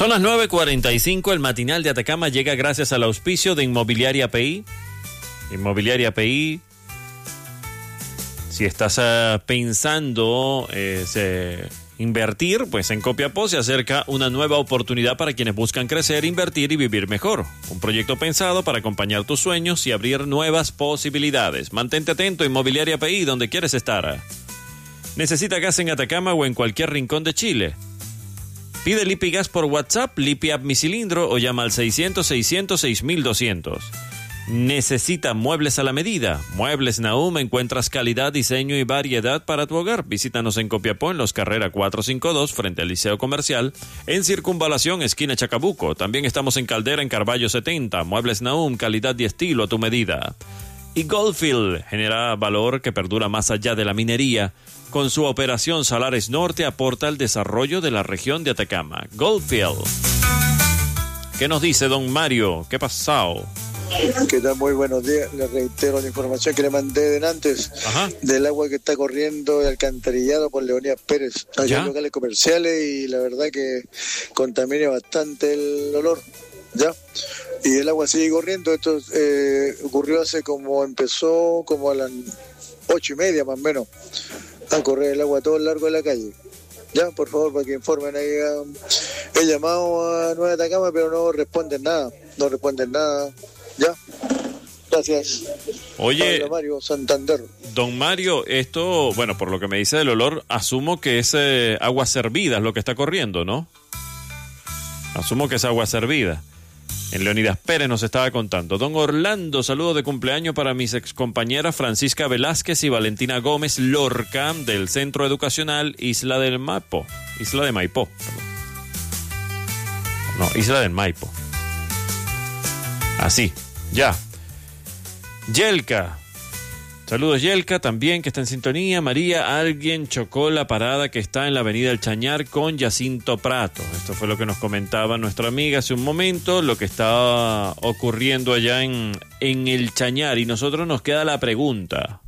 Son las 9:45, el matinal de Atacama llega gracias al auspicio de Inmobiliaria PI. Inmobiliaria PI, si estás pensando invertir, pues en Copiapó se acerca una nueva oportunidad para quienes buscan crecer, invertir y vivir mejor. Un proyecto pensado para acompañar tus sueños y abrir nuevas posibilidades. Mantente atento, Inmobiliaria PI, donde quieres estar. ¿Necesita gas en Atacama o en cualquier rincón de Chile? Pide Lipi Gas por WhatsApp, Lipi App Mi Cilindro o llama al 600-600-6200. ¿Necesita muebles a la medida? Muebles Nahum, encuentras calidad, diseño y variedad para tu hogar. Visítanos en Copiapó, en Los Carrera 452, frente al Liceo Comercial, en Circunvalación, esquina Chacabuco. También estamos en Caldera, en Carballo 70. Muebles Nahum, calidad y estilo a tu medida. Y Goldfield genera valor que perdura más allá de la minería. Con su operación Salares Norte aporta al desarrollo de la región de Atacama. Goldfield. ¿Qué nos dice don Mario? ¿Qué pasó? ¿Qué tal? Muy buenos días. Le reitero la información que le mandé de antes. Ajá. Del agua que está corriendo de alcantarillado por Leonidas Pérez, allá en locales comerciales, y la verdad que contamina bastante el olor. ¿Ya? Y el agua sigue corriendo. Esto ocurrió empezó como a las 8:30 más o menos, a correr el agua todo el largo de la calle. Ya, por favor, para que informen ahí. He llamado a Nueva Atacama, pero no responden nada. Ya, gracias. Oye, Pablo Mario, Santander. Don Mario, esto, bueno, por lo que me dice del olor, asumo que es agua servida es lo que está corriendo, ¿no? Asumo que es agua servida. En Leonidas Pérez nos estaba contando. Don Orlando, saludo de cumpleaños para mis excompañeras Francisca Velázquez y Valentina Gómez Lorca del Centro Educacional Isla del Maipo. Isla de Maipo. No, Isla del Maipo. Así, ya. Yelka. Saludos, Yelka, también que está en sintonía. María, alguien chocó la parada que está en la avenida El Chañar con Jacinto Prato. Esto fue lo que nos comentaba nuestra amiga hace un momento, lo que está ocurriendo allá en El Chañar. Y nosotros nos queda la pregunta.